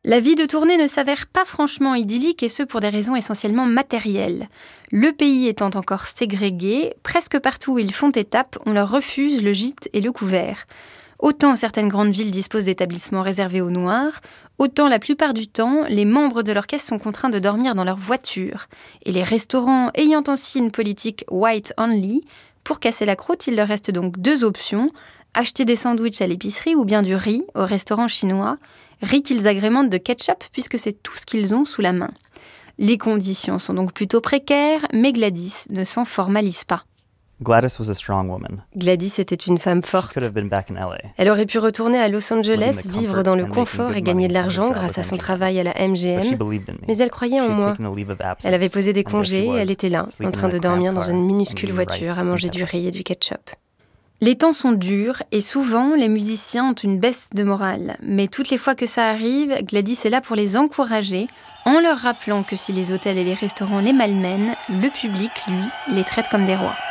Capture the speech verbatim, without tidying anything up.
La vie de tournée ne s'avère pas franchement idyllique, et ce pour des raisons essentiellement matérielles. Le pays étant encore ségrégué, presque partout où ils font étape, on leur refuse le gîte et le couvert. Autant certaines grandes villes disposent d'établissements réservés aux Noirs, autant la plupart du temps, les membres de l'orchestre sont contraints de dormir dans leur voiture. Et les restaurants ayant aussi une politique « white only », pour casser la croûte, il leur reste donc deux options, acheter des sandwichs à l'épicerie ou bien du riz au restaurant chinois, riz qu'ils agrémentent de ketchup puisque c'est tout ce qu'ils ont sous la main. Les conditions sont donc plutôt précaires, mais Gladys ne s'en formalise pas. Gladys was a strong woman. Gladys était une femme She forte. could have been back in L A. Elle aurait pu retourner à Los Angeles, Living the vivre comfort dans le and confort making et good gagner de money from her l'argent job grâce à with son M G M. travail à la M G But she M. believed in me. Mais elle croyait en She had moi. taken a leave of absence, Elle avait posé des and there she congés et was, elle était là, en sleeping train in de a cramped dormir dans car une and minuscule eating voiture rice à and manger du ketchup. riz et du ketchup. Les temps sont durs et souvent les musiciens ont une baisse de morale. Mais toutes les fois que ça arrive, Gladys est là pour les encourager en leur rappelant que si les hôtels et les restaurants les malmènent, le public, lui, les traite comme des rois.